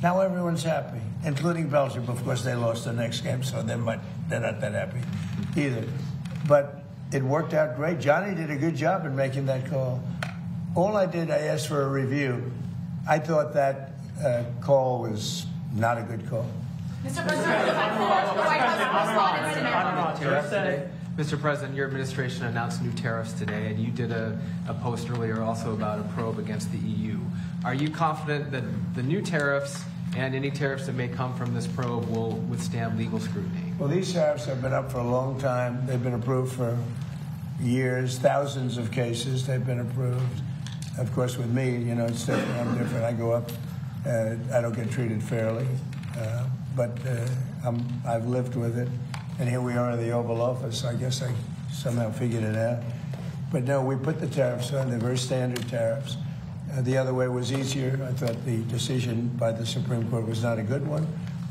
Now everyone's happy, including Belgium. Of course, they lost the next game, so they're not that happy either. But it worked out great. Johnny did a good job in making that call. All I did, I asked for a review. I thought that call was not a good call. Mr. President, the White House responded today. Mr. President, your administration announced new tariffs today, and you did a post earlier also about a probe against the EU. Are you confident that the new tariffs and any tariffs that may come from this probe will withstand legal scrutiny? Well, these tariffs have been up for a long time. They've been approved for years, thousands of cases they've been approved. Of course, with me, you know, it's different. I'm different. I go up. I don't get treated fairly. But I've lived with it. And here we are in the Oval Office. I guess I somehow figured it out. But no, we put the tariffs on. They're very standard tariffs. The other way was easier. I thought the decision by the Supreme Court was not a good one.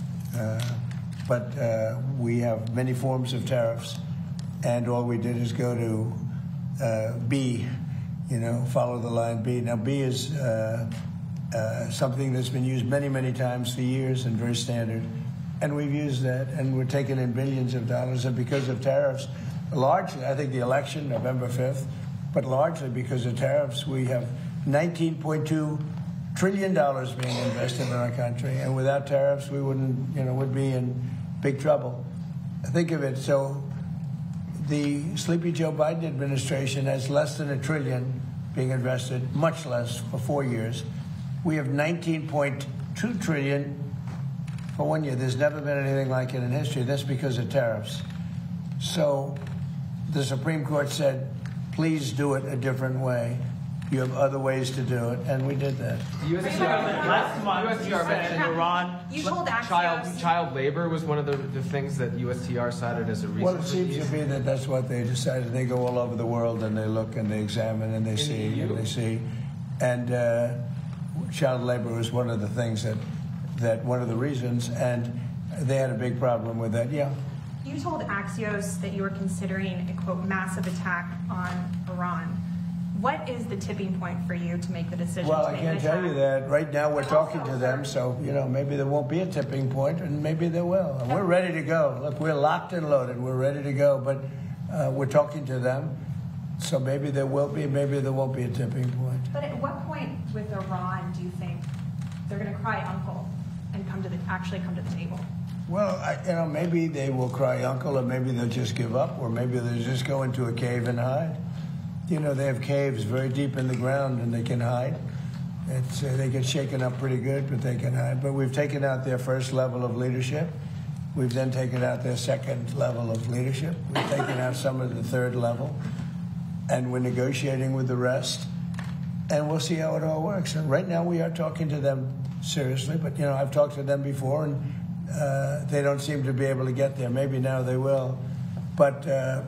But we have many forms of tariffs. And all we did is go to B, you know, follow the line B. Now, B is something that's been used many, many times for years and very standard. And we've used that, and we're taking in billions of dollars. And because of tariffs, largely, I think the election, November 5th, but largely because of tariffs, we have $19.2 trillion being invested in our country. And without tariffs, we wouldn't, you know, would be in big trouble. Think of it. So the Sleepy Joe Biden administration has less than $1 trillion being invested, much less for 4 years. We have $19.2 trillion for 1 year. There's never been anything like it in history. That's because of tariffs. So the Supreme Court said, please do it a different way. You have other ways to do it, and we did that. Last month, USTR mentioned Iran. You told Axios. Child labor was one of the things that USTR cited as a reason. Well, it seems to me that that's what they decided. They go all over the world, and they look, and they examine, and they see, and they see. And child labor was one of the things that one of the reasons, and they had a big problem with that, yeah. You told Axios that you were considering a, quote, massive attack on Iran. What is the tipping point for you to make the decision well, to make I can't tell you that. Right now we're talking to them, so, you know, maybe there won't be a tipping point, and maybe there will. And we're ready to go. Look, we're locked and loaded. We're ready to go, but we're talking to them, so maybe there will be, maybe there won't be a tipping point. But at what point with Iran do you think they're going to cry uncle and actually come to the table? Well, you know, maybe they will cry uncle, or maybe they'll just give up, or maybe they'll just go into a cave and hide. You know, they have caves very deep in the ground, and they can hide. They get shaken up pretty good, but they can hide. But we've taken out their first level of leadership. We've then taken out their second level of leadership. We've taken out some of the third level, and we're negotiating with the rest. And we'll see how it all works. And right now we are talking to them seriously, but, you know, I've talked to them before, and they don't seem to be able to get there. Maybe now they will. But,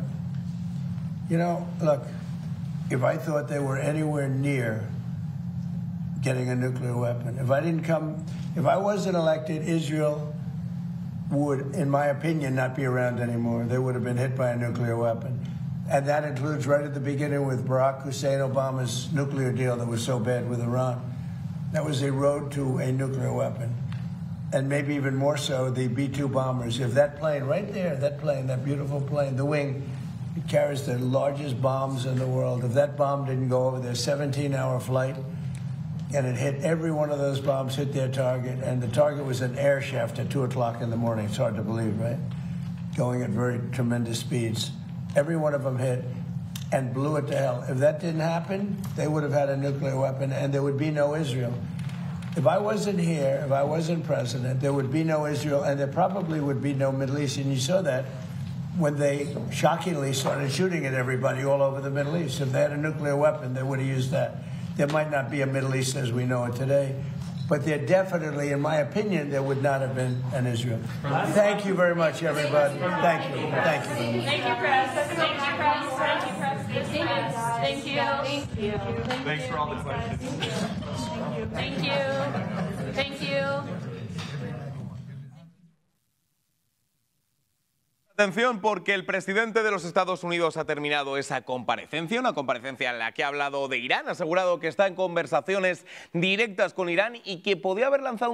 you know, look, if I thought they were anywhere near getting a nuclear weapon, if I wasn't elected, Israel would, in my opinion, not be around anymore. They would have been hit by a nuclear weapon. And that includes right at the beginning with Barack Hussein Obama's nuclear deal that was so bad with Iran. That was a road to a nuclear weapon. And maybe even more so, the B-2 bombers. If that plane right there, that plane, that beautiful plane, the wing, it carries the largest bombs in the world. If that bomb didn't go over their 17-hour flight, and it hit, every one of those bombs hit their target, and the target was an air shaft at 2 o'clock in the morning. It's hard to believe, right? Going at very tremendous speeds. Every one of them hit and blew it to hell. If that didn't happen, they would have had a nuclear weapon, and there would be no Israel. If I wasn't here, if I wasn't president, there would be no Israel, and there probably would be no Middle East. And you saw that when they shockingly started shooting at everybody all over the Middle East. If they had a nuclear weapon, they would have used that. There might not be a Middle East as we know it today, but there definitely, in my opinion, there would not have been an Israel. Thank you very much, everybody. Thank you. Thank you very much. Thank you, Press. Thank you, Press. Thank you, Press. Thank you. Thank you. Thanks for all the questions. Thank you. Thank you. Atención, porque el presidente de los Estados Unidos ha terminado esa comparecencia, una comparecencia en la que ha hablado de Irán, ha asegurado que está en conversaciones directas con Irán y que podía haber lanzado